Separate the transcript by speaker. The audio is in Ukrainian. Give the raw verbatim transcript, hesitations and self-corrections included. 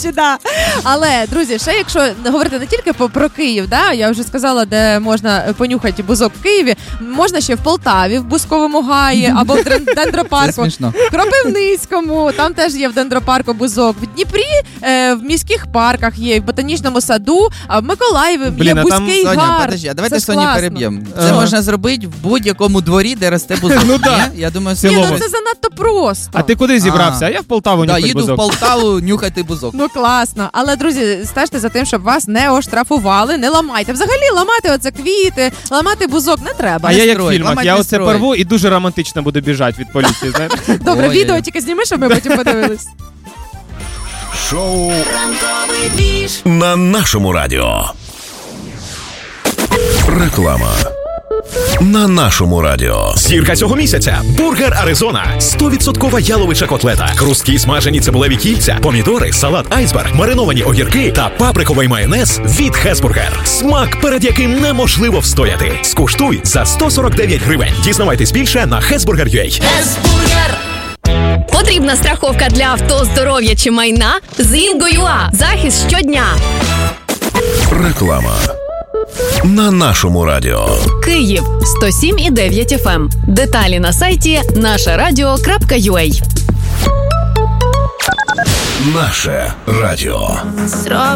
Speaker 1: речі, да. Але, друзі, ще якщо говорити не тільки про Київ, да, я вже сказала, де можна понюхати бузок в Києві, можна ще в Полтаві, в Бузковому гаї, або в дендропарку, в Кропивницькому, там теж є в дендропарку бузок, в Дніпрі, е, в міських парках є, в Ботанічному саду, а в Миколаєві
Speaker 2: Блін,
Speaker 1: є Бузький
Speaker 2: Соня,
Speaker 1: гар.
Speaker 2: подожди, а давайте
Speaker 1: Це
Speaker 2: Соні
Speaker 1: класно.
Speaker 2: переб'ємо. Це
Speaker 3: Ага.
Speaker 2: можна зробити в будь-якому дворі, де росте бузок.
Speaker 3: Ну да.
Speaker 2: Ні? Я думаю,
Speaker 1: Ні,
Speaker 3: цілому.
Speaker 1: ну це занадто просто.
Speaker 3: А ти куди зібрався?
Speaker 2: А.
Speaker 3: Я в Полтаву
Speaker 2: Да,
Speaker 3: нюхать
Speaker 2: їду
Speaker 3: бузок.
Speaker 2: в Полтаву нюхати бузок.
Speaker 1: Ну класно. Але, друзі, стежте за тим, щоб вас не оштрафували, не ламайте. Взагалі ламати оце квіти, ламати бузок не треба.
Speaker 3: А я як в
Speaker 2: строй,
Speaker 3: фільмах,
Speaker 2: ламать
Speaker 3: я
Speaker 2: не
Speaker 3: оце
Speaker 2: строй.
Speaker 3: порву і дуже романтично буду біжати від поліції, знаєте?
Speaker 1: Добре,
Speaker 2: Ой,
Speaker 1: відео
Speaker 2: ой.
Speaker 1: тільки зніми, щоб ми потім подивились.
Speaker 4: Шоу
Speaker 5: Ранковий двіж.
Speaker 4: на нашому радіо. Реклама. На нашому радіо.
Speaker 6: Зірка цього місяця. Бургер Аризона. сто відсотків яловича котлета. Хрусткі смажені цибулеві кільця, помідори, салат айсберг, мариновані огірки та паприковий майонез від Хесбургер. Смак, перед яким неможливо встояти. Скуштуй за сто сорок дев'ять гривень. Дізнавайтесь більше на хесбургер крапка ю а.
Speaker 5: Хесбургер.
Speaker 7: Потрібна страховка для авто, здоров'я чи майна? З Інго.ua. Захист щодня.
Speaker 4: Реклама. На нашому радіо.
Speaker 7: Київ сто сім і дев'ять еф ем. Деталі на сайті наше радіо крапка ю а.
Speaker 4: Наше радіо.